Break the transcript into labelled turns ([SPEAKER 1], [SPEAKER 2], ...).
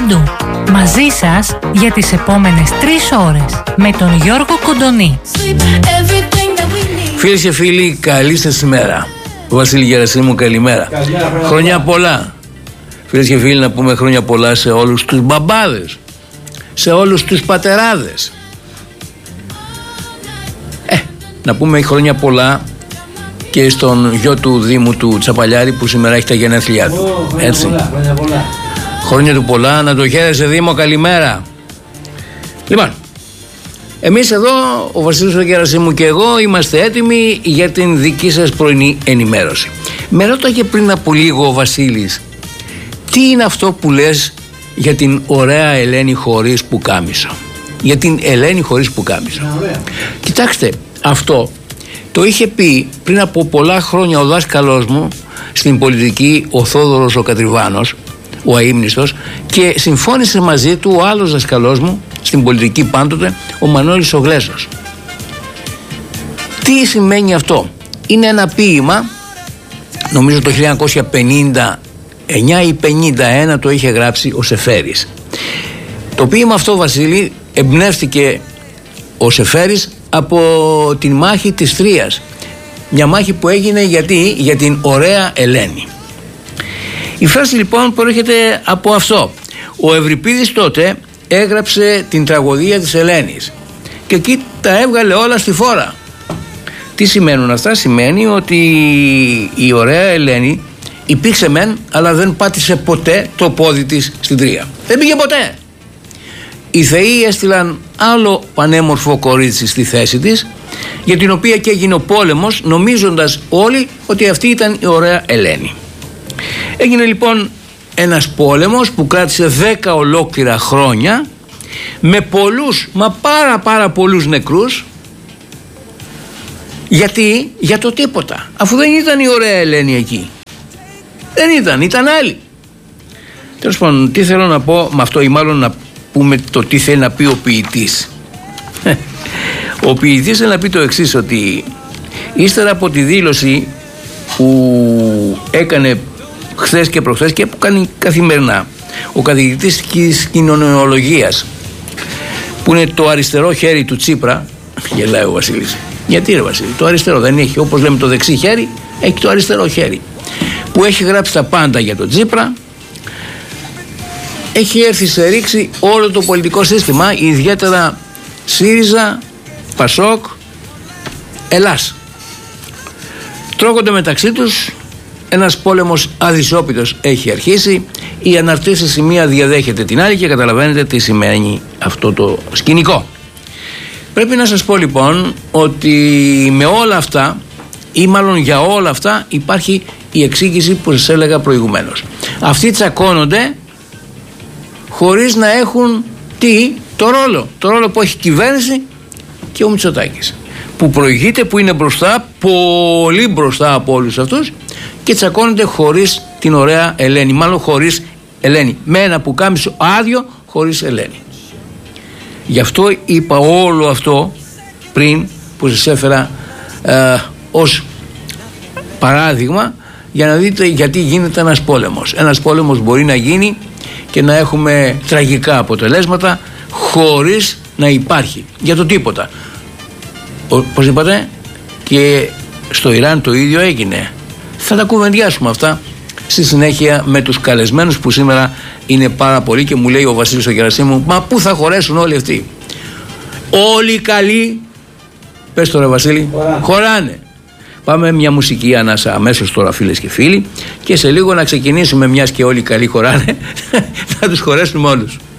[SPEAKER 1] παντού. Μαζί σας για τις επόμενες 3 ώρες με τον Γιώργο Κοντονή.
[SPEAKER 2] Φίλες και φίλοι, καλή σας ημέρα. Βασίλη Γερασίμου, καλημέρα. Χρόνια πολλά. Φίλες και φίλοι, να πούμε χρόνια πολλά σε όλους τους μπαμπάδες, σε όλους τους πατεράδες. Να πούμε χρόνια πολλά και στον γιο του Δήμου του Τσαπαλιάρη που σήμερα έχει τα γενέθλιά του. Έτσι. Χρόνια πολλά. Χρόνια του πολλά, να το χαίρεσαι Δήμο, καλημέρα. Λοιπόν, εμείς εδώ, ο Βασίλης Γερασίμου και εγώ, είμαστε έτοιμοι για την δική σας πρωινή ενημέρωση. Με ρώταγε πριν από λίγο ο Βασίλης, τι είναι αυτό που λες για την ωραία Ελένη χωρίς πουκάμισο? Για την Ελένη χωρίς πουκάμισο. Κοιτάξτε, αυτό το είχε πει πριν από πολλά χρόνια ο δάσκαλός μου στην πολιτική, ο Θόδωρος ο Κατριβάνος, ο αείμνηστος, και συμφώνησε μαζί του ο άλλος δάσκαλός μου στην πολιτική πάντοτε, ο Μανώλης ο Γλέσος. Τι σημαίνει αυτό? Είναι ένα ποίημα, νομίζω το 1959 ή 51 το είχε γράψει ο Σεφέρης. Το ποίημα αυτό, Βασίλη, εμπνεύστηκε ο Σεφέρης από την μάχη της Τρίας. Μια μάχη που έγινε για την ωραία Ελένη. Η φράση λοιπόν προέρχεται από αυτό. Ο Ευρυπίδης τότε έγραψε την τραγωδία της Ελένης και εκεί τα έβγαλε όλα στη φόρα. Τι σημαίνουν αυτά? Σημαίνει ότι η ωραία Ελένη υπήρξε μεν, αλλά δεν πάτησε ποτέ το πόδι της στην Τρία. Δεν πήγε ποτέ. Οι θεοί έστειλαν άλλο πανέμορφο κορίτσι στη θέση της, για την οποία και έγινε ο πόλεμος, νομίζοντας όλοι ότι αυτή ήταν η ωραία Ελένη. Έγινε λοιπόν ένας πόλεμος που κράτησε 10 ολόκληρα χρόνια, με πολλούς, μα πάρα πολλούς νεκρούς. Γιατί? Για το τίποτα. Αφού δεν ήταν η ωραία Ελένη εκεί. Δεν ήταν άλλοι. Τέλος πάντων, τι θέλω να πω με αυτό, ή μάλλον να πούμε το τι θέλει να πει ο ποιητής. Ο ποιητής θέλει να πει το εξής, ότι ύστερα από τη δήλωση που έκανε χθες και προχθές και που κάνει καθημερινά ο καθηγητής της κοινωνιολογίας, που είναι το αριστερό χέρι του Τσίπρα, γελάει ο Βασίλης. Γιατί ρε Βασίλη, το αριστερό δεν έχει, όπως λέμε το δεξί χέρι, έχει το αριστερό χέρι, που έχει γράψει τα πάντα για τον Τσίπρα, έχει έρθει σε ρήξη όλο το πολιτικό σύστημα, ιδιαίτερα ΣΥΡΙΖΑ, ΠΑΣΟΚ, Ελλάς. Τρώγονται μεταξύ τους, ένας πόλεμος αδυσόπιτος έχει αρχίσει, η αναρτήσεις η μία διαδέχεται την άλλη και καταλαβαίνετε τι σημαίνει αυτό το σκηνικό. Πρέπει να σας πω λοιπόν ότι με όλα αυτά, ή μάλλον για όλα αυτά, υπάρχει η εξήγηση που σας έλεγα προηγουμένως. Αυτοί τσακώνονται χωρίς να έχουν το ρόλο που έχει κυβέρνηση και ο Μητσοτάκης, που προηγείται, που είναι μπροστά, πολύ μπροστά από όλους αυτούς, και τσακώνονται χωρίς την ωραία Ελένη, μάλλον χωρίς Ελένη, με ένα πουκάμισο άδειο, χωρίς Ελένη. Γι' αυτό είπα όλο αυτό πριν, που σας έφερα ως παράδειγμα, για να δείτε γιατί γίνεται ένας πόλεμος. Ένας πόλεμος μπορεί να γίνει και να έχουμε τραγικά αποτελέσματα χωρίς να υπάρχει για το τίποτα. Πώς είπατε, και στο Ιράν το ίδιο έγινε. Θα τα κουβεντιάσουμε αυτά στη συνέχεια με τους καλεσμένους που σήμερα είναι πάρα πολλοί, και μου λέει ο Βασίλης ο Γερασίμου, μα πού θα χωρέσουν όλοι αυτοί? Όλοι καλοί, πες τώρα Βασίλη, χωράνε. Πάμε μια μουσική ανάσα αμέσως τώρα, φίλες και φίλοι, και σε λίγο να ξεκινήσουμε, μιας και όλοι καλοί χωράνε, να τους χωρέσουμε όλους.